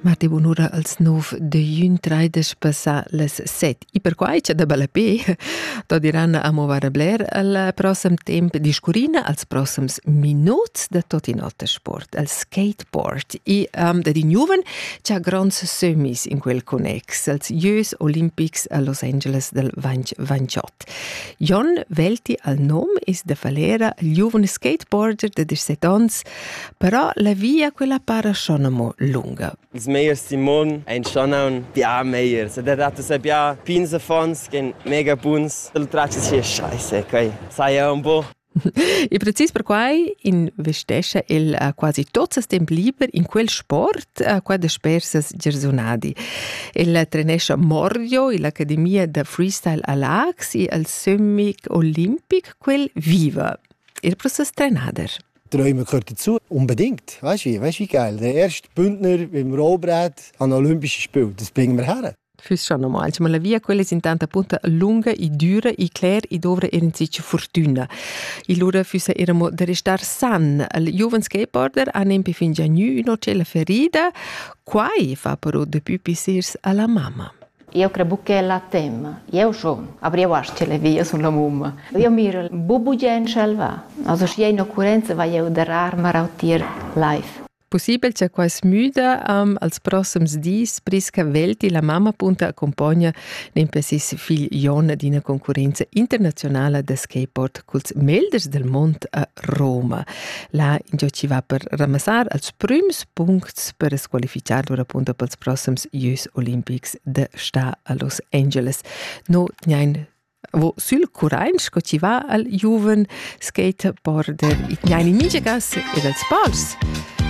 Marti bunura als 9 de juny traides passà les 7. I per quai c'è da balapé, to diranno a movare bler al prossem temp di scurina, als prossems minuts de tot in altre sport, al skateboard. I da di nuven c'è grans semis in quel connex, als Jeux Olympics a Los Angeles del 2028. Jon Velti al nom is de falera giovane skateboarder de 17 ans, però la via quella para sonamo lunga. Els meiers Simon ein schon ein bia meier. So der hat es bia pinse fons gen mega buns. Del tracces hier scheiße, okay. Sai un po'. E precis per quai investesce il quasi tots il temp liber in quel sport qua de spersas gersonadi. Il trenesce Mordio in l'Accademia de Freestyle all'Ax e al Summit Olympic quel Viva. Il process trenader. Träumen gehört dazu. Unbedingt. Weißt du wie geil? Der erste Bündner im Rollbrett an Olympischen Spielen. Das bringen wir her. Fürs schon nochmal. Ma la via quella in tanta punta lunga e dura e cler e dovra erenzice fortuna. E lura füsse eramo de restar san. Il joven skateboarder ha nempi fin già nu no c'è la ferida. Quai fa però de più pisirs alla mamma. Eu credo che la tema. Eu schon. Aber eu acho que le via sulla mumma. Eu miro il bubu gen selva. Also se in occurrenza vai eu der arma rautir live. Possibel c'è quais müda als prossems dis prisca velti la mamma punta accompagna nempesis figl Jon ad una concorrenza internazionale de skateboard culs melders del mond a Roma. La in ci va per ramassar als prüms punkts per es qualificar lura punta pels prossems Jeux Olympics de sta a Los Angeles. No gnain wo sul curainsch co ci va al juven skateboarder i gnain in minge gas ed als pals.